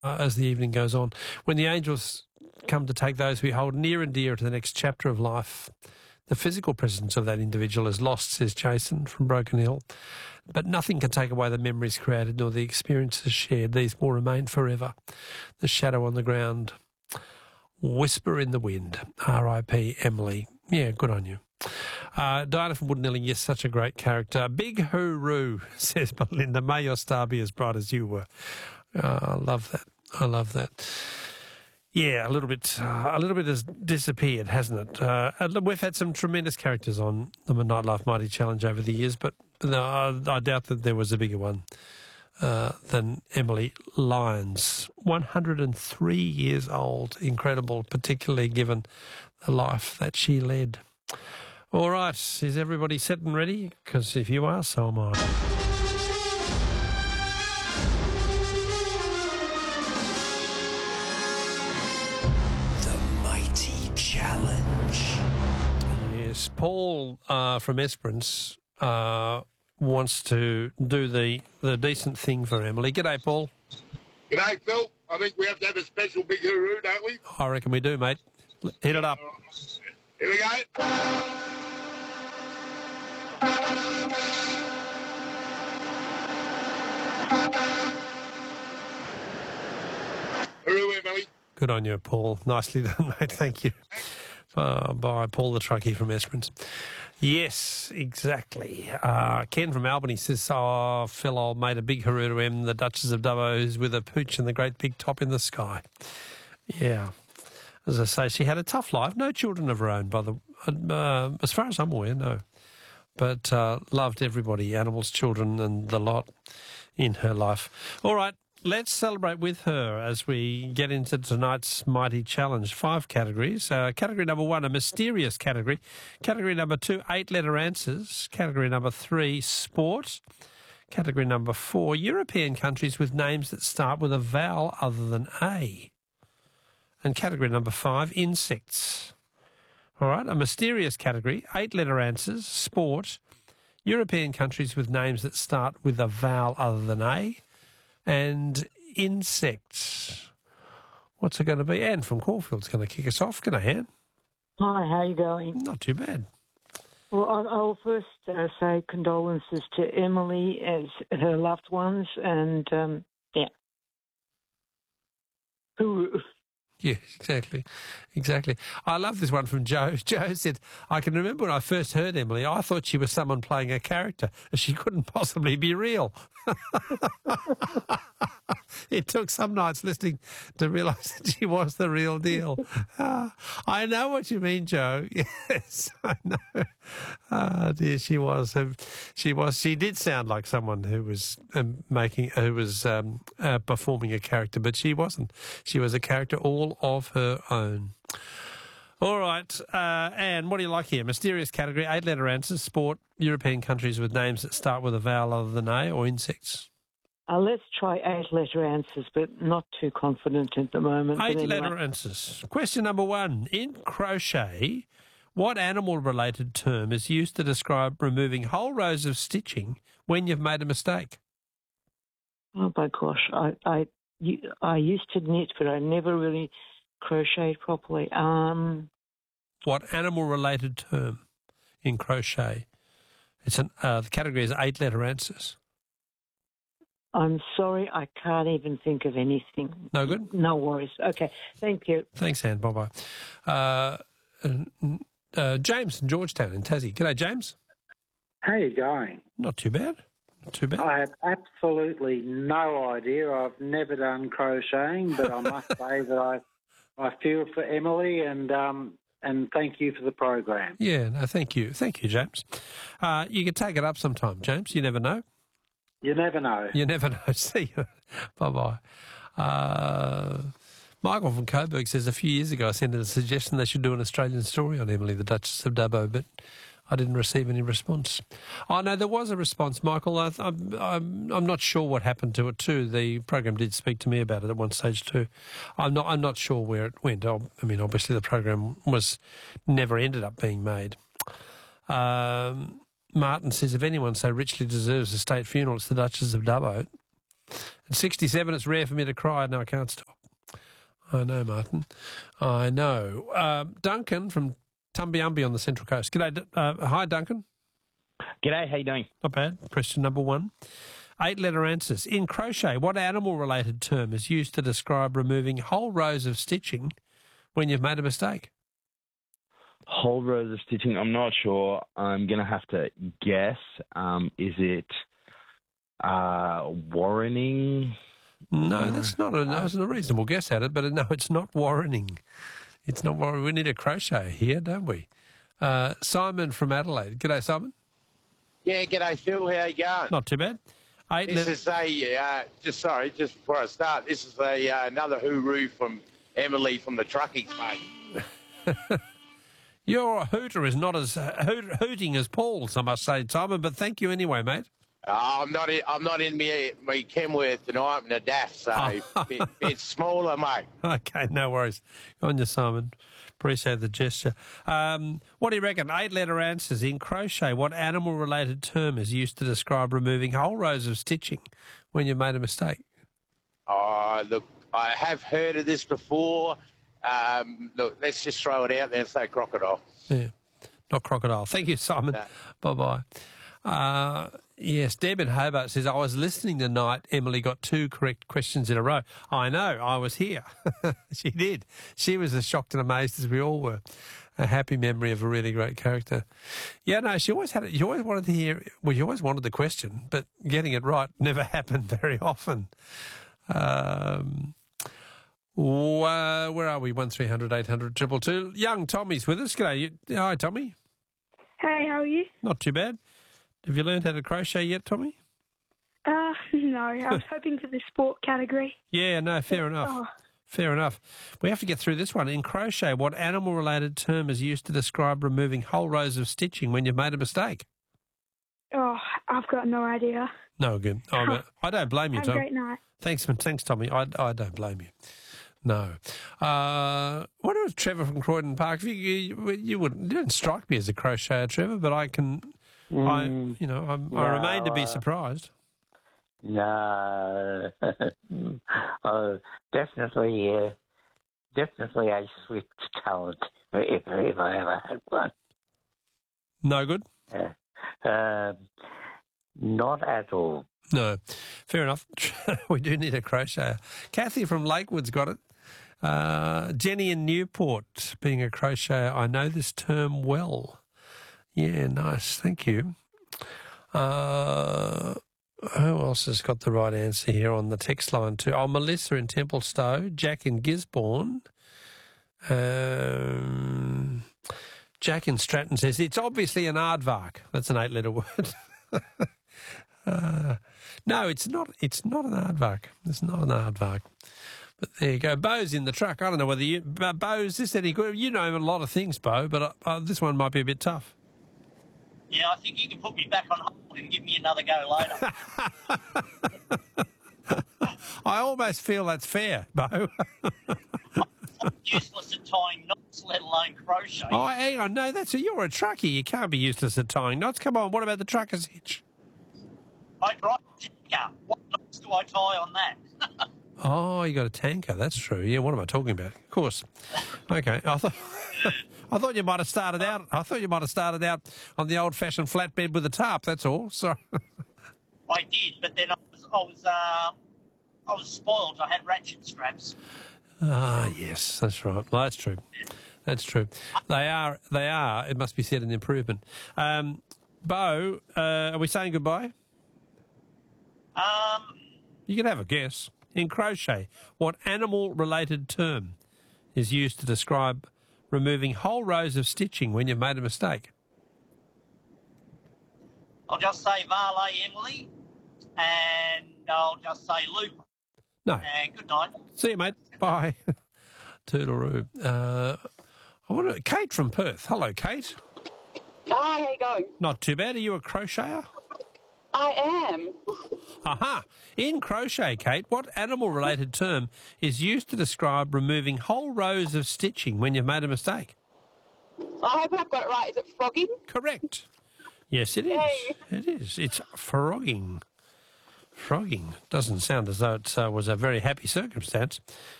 as the evening goes on. When the angels come to take those we hold near and dear to the next chapter of life, the physical presence of that individual is lost, says Jason from Broken Hill. But nothing can take away the memories created nor the experiences shared. These will remain forever. The shadow on the ground, whisper in the wind. R.I.P. Emily. Yeah, good on you. Diana from Woodnelling, yes, such a great character. Big hooroo, says Belinda. May your star be as bright as you were. I love that. I love that. Yeah, a little bit has disappeared, hasn't it? We've had some tremendous characters on the Nightlife Mighty Challenge over the years, but no, I doubt that there was a bigger one than Emily Lyons. 103 years old. Incredible, particularly given the life that she led. All right, is everybody set and ready? Because if you are, so am I. The Mighty Challenge. Yes, Paul from Esperance wants to do the decent thing for Emily. G'day, Paul. G'day, Phil. I think we have to have a special big hooroo, don't we? I reckon we do, mate. Hit it up. Here we go. Hooroo, Emily. Good on you, Paul. Nicely done, mate. Thank you. By Paul the Truckie from Esperance. Yes, exactly. Ken from Albany says, Phil, I made a big hooroo to Em, the Duchess of Dubbo, who's with a pooch and the great big top in the sky. Yeah. As I say, she had a tough life. No children of her own, as far as I'm aware, no. But loved everybody, animals, children, and the lot in her life. All right, let's celebrate with her as we get into tonight's Mighty Challenge. 5 categories. Category number 1, a mysterious category. Category number 2, 8-letter answers. Category number 3, sport. Category number 4, European countries with names that start with a vowel other than A. And category number 5, insects. All right, a mysterious category, 8-letter answers, sport, European countries with names that start with a vowel other than A, and insects. What's it going to be? Anne from Caulfield's going to kick us off. G'day, Anne. Hi, how are you going? Not too bad. Well, I'll first say condolences to Emily as her loved ones, and yeah. Yeah, exactly. I love this one from Joe. Joe said, I can remember when I first heard Emily, I thought she was someone playing a character. She couldn't possibly be real. It took some nights listening to realise that she was the real deal. I know what you mean, Joe. Yes, I know. Oh, dear, she was. She did sound like someone who was performing a character, but she wasn't. She was a character all of her own. All right, Anne, what do you like here? Mysterious category, 8-letter answers, sport, European countries with names that start with a vowel other than A, or insects? Let's try 8-letter answers, but not too confident at the moment. 8-letter answers. Question number 1. In crochet, what animal-related term is used to describe removing whole rows of stitching when you've made a mistake? Oh, my gosh. I used to knit, but I never really crocheted properly. What animal-related term in crochet? The category is 8-letter answers. I'm sorry, I can't even think of anything. No good? No worries. Okay, thank you. Thanks, Anne. Bye-bye. James from Georgetown in Tassie. G'day, James. How you going? Not too bad. Not too bad. I have absolutely no idea. I've never done crocheting, but I must say that I feel for Emily and thank you for the program. Yeah, no, thank you. Thank you, James. You can take it up sometime, James. You never know. You never know. You never know. See you. Bye-bye. Michael from Coburg says, a few years ago I sent in a suggestion they should do an Australian story on Emily, the Duchess of Dubbo, but I didn't receive any response. Oh, no, there was a response, Michael. I'm not sure what happened to it too. The program did speak to me about it at one stage too. I'm not sure where it went. I mean, obviously the program never ended up being made. Martin says, if anyone so richly deserves a state funeral, it's the Duchess of Dubbo. At 67, it's rare for me to cry. No, I can't stop. I know, Martin. I know. Duncan from Tumbiumbi on the Central Coast. G'day. Hi, Duncan. G'day, how you doing? Not bad. Question number 1. 8-letter answers. In crochet, what animal-related term is used to describe removing whole rows of stitching when you've made a mistake? Whole rows of stitching, I'm not sure. I'm going to have to guess. Is it warrening? No, that's not a reasonable guess at it, but no, it's not warrening. It's not warrening. We need a crochet here, don't we? Simon from Adelaide. G'day, Simon. Yeah, g'day, Phil. How you going? Not too bad. This is just before I start, this is another hooroo from Emily from the trucking mate. Your hooter is not as hooting as Paul's, I must say, Simon, but thank you anyway, mate. I'm not in me Kenworth tonight, I'm in a DAF, so bit smaller, mate. Okay, no worries. Go on you, Simon. Appreciate the gesture. What do you reckon? 8-letter answers. In crochet, what animal-related term is used to describe removing whole rows of stitching when you've made a mistake? Oh, look, I have heard of this before. Look, let's just throw it out there and say crocodile. Yeah, not crocodile. Thank you, Simon. No. Bye-bye. Yes, Deb in Hobart says, I was listening tonight. Emily got 2 correct questions in a row. I know, I was here. She did. She was as shocked and amazed as we all were. A happy memory of a really great character. Yeah, no, she always had it. You always wanted to hear, well, you always wanted the question, but getting it right never happened very often. Where are we? 1300 800 222. Young Tommy's with us. G'day. Hi, Tommy. Hey, how are you? Not too bad. Have you learned how to crochet yet, Tommy? No. I was hoping for the sport category. Yeah, no, fair enough. Oh. Fair enough. We have to get through this one. In crochet, what animal-related term is used to describe removing whole rows of stitching when you've made a mistake? Oh, I've got no idea. No, good. I don't blame you, Have Tom. a great night. Thanks, Tommy. I don't blame you. No. What was Trevor from Croydon Park? You didn't strike me as a crocheter, Trevor, but I can... I remain to be surprised. No. Oh, definitely a swift talent if I ever had one. No good? Not at all. No. Fair enough. We do need a crocheter. Kathy from Lakewood's got it. Jenny in Newport, being a crocheter, I know this term well. Yeah, nice. Thank you. Who else has got the right answer here on the text line too? Oh, Melissa in Templestowe, Jack in Gisborne. Jack in Stratton says, it's obviously an aardvark. That's an 8-letter word. No, it's not. It's not an aardvark. It's not an aardvark. But there you go. Bo's in the truck. I don't know whether you... Bo, is this any good? You know a lot of things, Bo, but this one might be a bit tough. Yeah, I think you can put me back on hold and give me another go later. I almost feel that's fair, Bo. I'm useless at tying knots, let alone crochet. Oh, hang on. No, you're a trucker. You can't be useless at tying knots. Come on, what about the trucker's hitch? I drive a tanker. What knots do I tie on that? Oh, you got a tanker. That's true. Yeah, what am I talking about? Of course. Okay. I thought you might have started out. I thought you might have started out on the old-fashioned flatbed with a tarp. That's all. Sorry. I did, but then I was spoiled. I had ratchet straps. Ah, yes, that's right. Well, that's true. That's true. They are. It must be said, an improvement. Bo, are we saying goodbye? You can have a guess. In crochet, what animal-related term is used to describe removing whole rows of stitching when you've made a mistake? I'll just say valet, Emily, and I'll just say loop. No. And good night. See you, mate. Bye. Toodle-roo. Kate from Perth. Hello, Kate. Hi, how you going? Not too bad. Are you a crocheter? I am. Aha. In crochet, Kate, what animal-related term is used to describe removing whole rows of stitching when you've made a mistake? I hope I've got it right. Is it frogging? Correct. Yes, it is. Yay. It is. It's frogging. Frogging doesn't sound as though it was a very happy circumstance.